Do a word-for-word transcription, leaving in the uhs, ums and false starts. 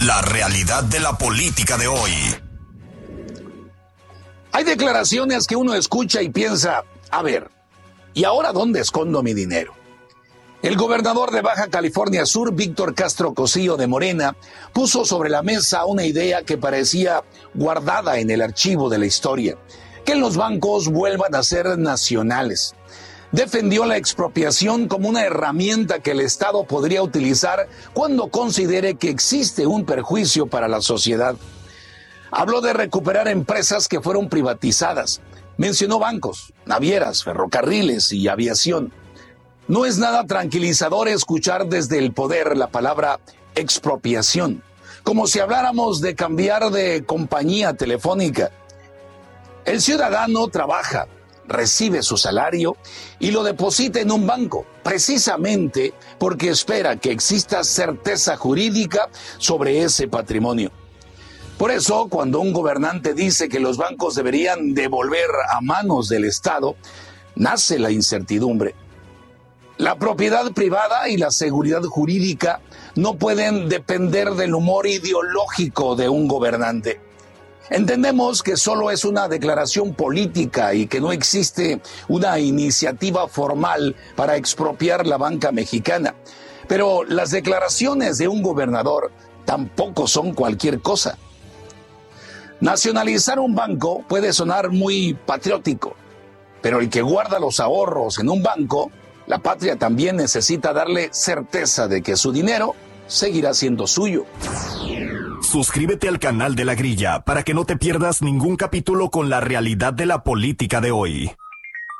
La realidad de la política de hoy. Hay declaraciones que uno escucha y piensa, a ver, ¿y ahora dónde escondo mi dinero? El gobernador de Baja California Sur, Víctor Castro Cosío de Morena, puso sobre la mesa una idea que parecía guardada en el archivo de la historia, que los bancos vuelvan a ser nacionales. Defendió la expropiación como una herramienta que el Estado podría utilizar cuando considere que existe un perjuicio para la sociedad. Habló de recuperar empresas que fueron privatizadas. Mencionó bancos, navieras, ferrocarriles y aviación. No es nada tranquilizador escuchar desde el poder la palabra expropiación, como si habláramos de cambiar de compañía telefónica. El ciudadano trabaja, recibe su salario y lo deposita en un banco, precisamente porque espera que exista certeza jurídica sobre ese patrimonio. Por eso, cuando un gobernante dice que los bancos deberían devolver a manos del Estado, nace la incertidumbre. La propiedad privada y la seguridad jurídica no pueden depender del humor ideológico de un gobernante. Entendemos que solo es una declaración política y que no existe una iniciativa formal para expropiar la banca mexicana. Pero las declaraciones de un gobernador tampoco son cualquier cosa. Nacionalizar un banco puede sonar muy patriótico, pero el que guarda los ahorros en un banco, la patria también necesita darle certeza de que su dinero seguirá siendo suyo. Suscríbete al canal de La Grilla para que no te pierdas ningún capítulo con la realidad de la política de hoy.